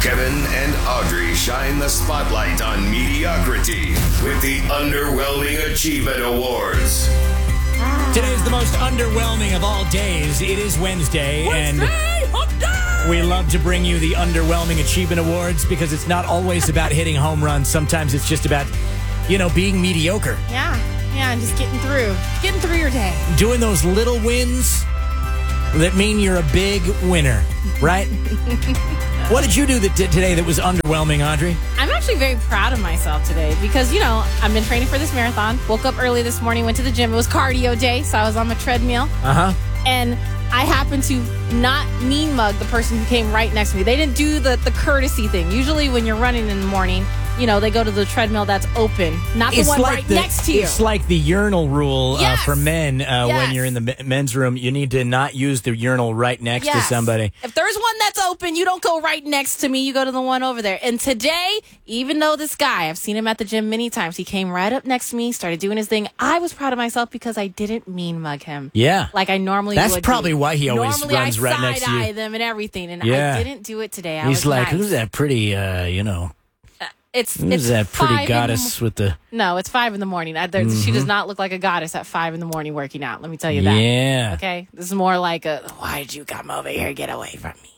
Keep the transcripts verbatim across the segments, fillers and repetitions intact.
Kevin and Audrey shine the spotlight on mediocrity with the Underwhelming Achievement Awards. Today's the most underwhelming of all days. It is Wednesday, Wednesday, and hump day! we love to bring you the Underwhelming Achievement Awards because it's not always about hitting home runs. Sometimes it's just about, you know, being mediocre. Yeah, yeah, and just getting through. Getting through your day. Doing those little wins that mean you're a big winner, right? What did you do that, today that was underwhelming, Audrey? I'm actually very proud of myself today because, you know, I've been training for this marathon. Woke up early this morning, went to the gym. It was cardio day, so I was on my treadmill. Uh-huh. And I happened to not mean mug the person who came right next to me. They didn't do the, the courtesy thing. Usually when you're running in the morning, you know, they go to the treadmill that's open, not the It's one like right the, next to you. It's like the urinal rule Yes. uh, for men. Uh, Yes. When you're in the me- men's room, you need to not use the urinal right next Yes. to somebody. If there's one that's open, you don't go right next to me. You go to the one over there. And today, even though this guy, I've seen him at the gym many times, he came right up next to me, started doing his thing. I was proud of myself because I didn't mean mug him. Yeah. Like I normally That's would probably do. why he always normally runs I right next to you. side-eye them and everything, and Yeah. I didn't do it today. I He's was like, nice. who's that pretty, uh, you know, It's who's it's that pretty five in the goddess with the... mo- No, it's five in the morning. I, there, She does not look like a goddess at five in the morning working out. Let me tell you that. Yeah. Okay, this is more like a why did you come over here? Get away from me.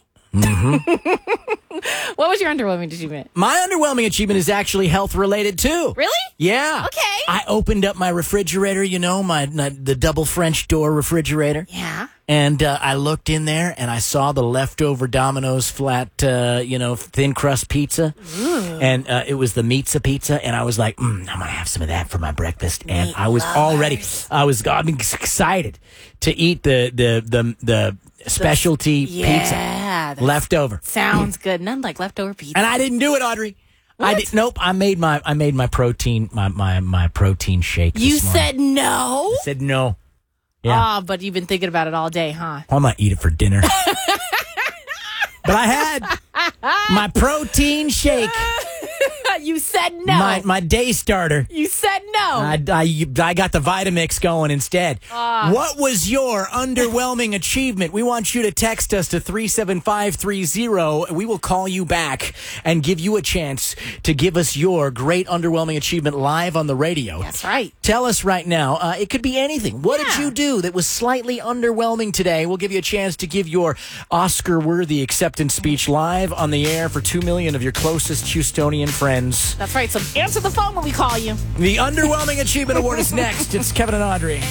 What was your underwhelming achievement? My underwhelming achievement is actually health related too. Really? Yeah. Okay. I opened up my refrigerator, you know, my, my the double French door refrigerator. Yeah. And uh, I looked in there and I saw the leftover Domino's flat, uh, you know, thin crust pizza. Ooh. And uh, it was the Pizza pizza. And I was like, mm, I'm going to have some of that for my breakfast. And Meat I was lovers. already, I was I'm excited to eat the, the, the, the specialty Yeah. pizza That leftover. sounds good. None like leftover pizza. And I didn't do it, Audrey. I What? did, nope. I made my I made my protein my my, my protein shake. You this morning. said no? I said no. Yeah, Ah, but you've been thinking about it all day, huh? I'm gonna eat it for dinner. But I had my protein shake, You said no. my my day starter. You said no. I, I, I got the Vitamix going instead. Ah. What was your underwhelming achievement? We want you to text us to three seven five three zero. We will call you back and give you a chance to give us your great underwhelming achievement live on the radio. That's right. Tell us right now. Uh, it could be anything. What did Yeah. you do that was slightly underwhelming today? We'll give you a chance to give your Oscar-worthy acceptance speech live on the air for two million of your closest Houstonian friends. That's right. So answer the phone when we call you. The Underwhelming Achievement Award is next. It's Kevin and Audrey.